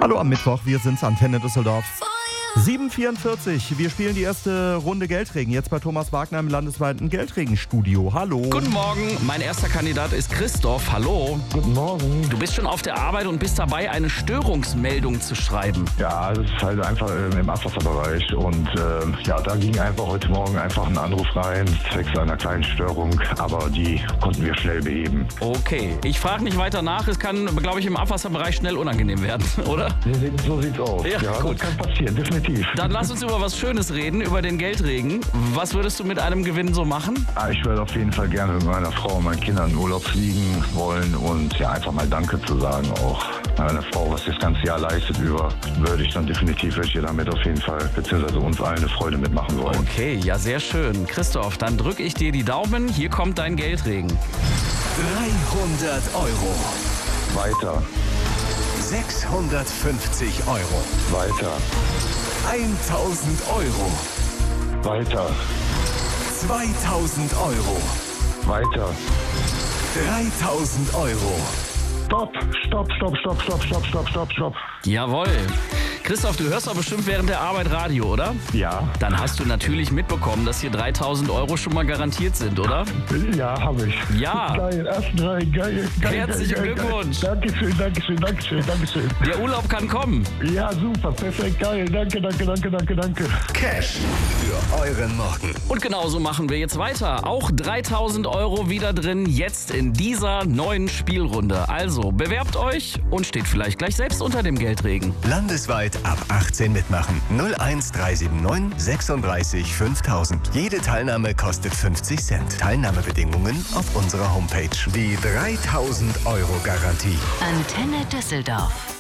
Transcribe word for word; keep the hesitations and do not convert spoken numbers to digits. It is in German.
Hallo am Mittwoch, wir sind's, Antenne Düsseldorf. sieben Uhr vierundvierzig, wir spielen die erste Runde Geldregen, jetzt bei Thomas Wagner im landesweiten Geldregenstudio. Hallo. Guten Morgen, mein erster Kandidat ist Christoph. Hallo. Guten Morgen. Du bist schon auf der Arbeit und bist dabei, eine Störungsmeldung zu schreiben. Ja, das ist halt einfach äh, im Abwasserbereich und äh, ja, da ging einfach heute Morgen einfach ein Anruf rein, zwecks einer kleinen Störung, aber die konnten wir schnell beheben. Okay, ich frage nicht weiter nach, es kann, glaube ich, im Abwasserbereich schnell unangenehm werden, oder? So sieht's aus. Ja, Ja, gut. das kann passieren, definitiv. Dann lass uns über was Schönes reden, über den Geldregen. Was würdest du mit einem Gewinn so machen? Ah, Ich würde auf jeden Fall gerne mit meiner Frau und meinen Kindern in Urlaub fliegen wollen und ja, einfach mal Danke zu sagen auch. Meine Frau, was das ganze Jahr leistet über, würde ich dann definitiv, würde ich ihr damit auf jeden Fall, beziehungsweise uns allen eine Freude mitmachen wollen. Okay, ja, sehr schön. Christoph, dann drücke ich dir die Daumen. Hier kommt dein Geldregen. dreihundert Euro. Weiter, sechshundertfünfzig Euro. weiter, eintausend Euro. weiter, zweitausend Euro. weiter. dreitausend Euro. Stopp, stopp, stopp, stopp, stopp, stopp, stopp, stopp, stopp. Jawohl. Christoph, du hörst doch bestimmt während der Arbeit Radio, oder? Ja, Dann hast du natürlich mitbekommen, dass hier dreitausend Euro schon mal garantiert sind, oder? ja, habe ich. Ja. Geil, ersten drei, geil, geil. Herzlichen geil, geil, Glückwunsch. Geil. Dankeschön, Dankeschön, Dankeschön, Dankeschön. Der Urlaub kann kommen. Ja, super, perfekt, geil. Danke, danke, danke, danke, danke. Cash für euren Morgen. Und genauso machen wir jetzt weiter. Auch dreitausend Euro wieder drin, jetzt in dieser neuen Spielrunde. Also bewerbt euch und steht vielleicht gleich selbst unter dem Geldregen. Landesweit ab achtzehn mitmachen. null eins drei sieben neun sechsunddreißig fünftausend. Jede Teilnahme kostet fünfzig Cent. Teilnahmebedingungen auf unserer Homepage. Die dreitausend Euro Garantie. Antenne Düsseldorf.